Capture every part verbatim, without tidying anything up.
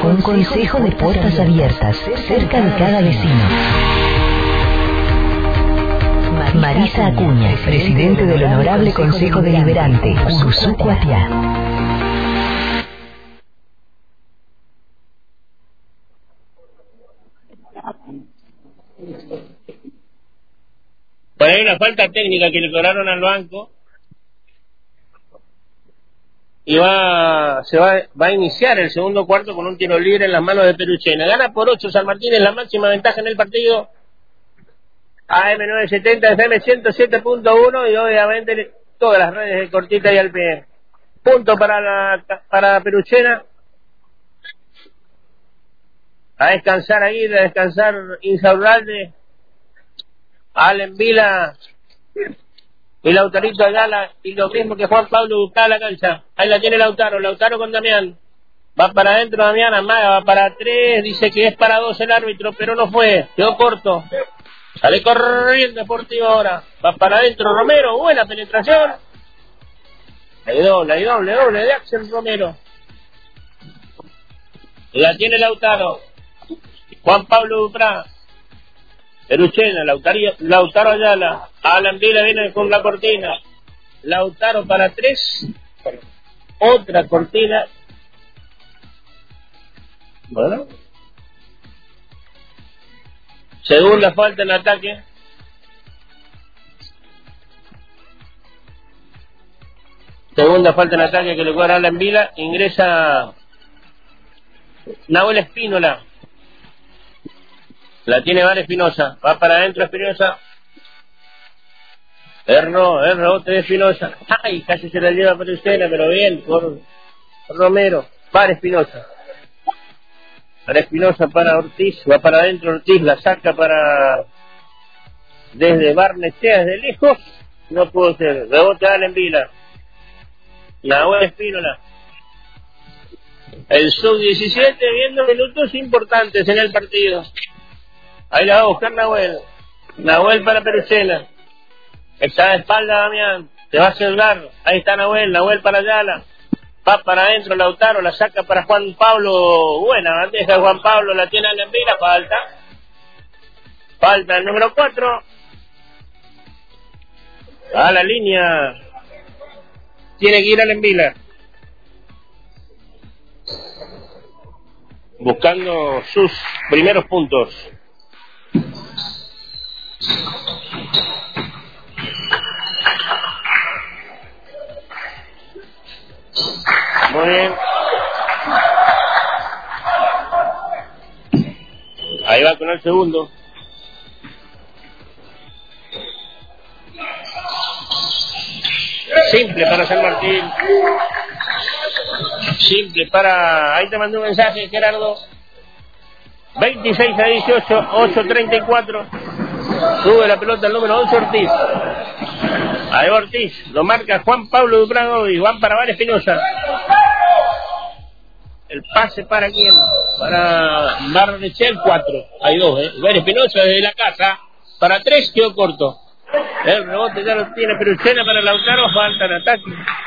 Un consejo de puertas abiertas, cerca de cada vecino. Marisa Acuña, presidente del Honorable Consejo Deliberante, Uruzú Cuatiá. Bueno, hay una falta técnica que le cobraron al banco y va se va, va a iniciar el segundo cuarto con un tiro libre en las manos de Peruchena. Gana por ocho San Martín, es la máxima ventaja en el partido. A M novecientos setenta, F M ciento siete punto uno y obviamente todas las redes de Cortita y Alpe. Punto para la para Peruchena. A descansar ahí, a descansar Insaurralde, Allen Vila y Lautarito Ayala, y lo mismo que Juan Pablo busca la cancha. Ahí la tiene Lautaro, Lautaro con Damián. Va para adentro Damián, Amaga, va para tres, dice que es para dos el árbitro, pero no fue, quedó corto. Sale corriendo Deportivo ahora, va para adentro Romero, buena penetración. Hay doble, hay doble, doble de Axel Romero. Y la tiene Lautaro. Juan Pablo Duprá. Peruchena, Lautaro, Lautaro Ayala, Alan Vila viene con la cortina, Lautaro para tres, otra cortina, bueno, segunda falta en ataque, segunda falta en ataque que le cobra Alan Vila, ingresa Nahuel Espínola. La tiene Vale Espinosa, va para adentro Espinosa. Erro, erro, otra de Espinosa. Ay, casi se la lleva Peruchena, pero bien, por Romero. Vale Espinosa. Para Espinosa, para Ortiz, va para adentro Ortiz, la saca para... Desde Barnechea, desde lejos, no pudo ser. Rebote Allen Vila. Nahuel Espínola. El sub diecisiete viendo minutos importantes en el partido. Ahí la va a buscar Nahuel. Nahuel para Peruchena. Está de espalda Damián. Se va a celular. Ahí está Nahuel. Nahuel para Ayala. Va para adentro Lautaro. La saca para Juan Pablo. Buena bandeja Juan Pablo. La tiene Allen Vila. Falta. Falta el número cuatro. A la línea. Tiene que ir Allen Vila. Buscando sus primeros puntos. Muy bien. Ahí va con el segundo. Simple para San Martín. Simple para... Ahí te mandé un mensaje, Gerardo. veintiséis a dieciocho, ocho treinta y cuatro. Sube la pelota el número once Ortiz. Ahí va Ortiz. Lo marca Juan Pablo Duprado y Juan para Vale Espinosa. El pase para quién? Para Barnechea, cuatro. Hay dos, ¿eh? Vale Espinosa desde la casa. Para tres quedó corto. El rebote ya lo tiene Peruchena para Lautaro. Falta en ataque.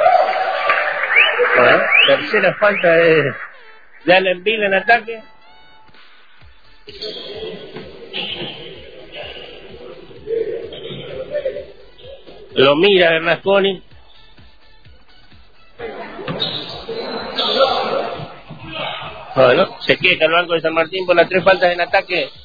Bueno, tercera falta de, de Allen Vila en ataque. Lo mira Bernasconi. Bueno, se queja el banco de San Martín por las tres faltas en ataque.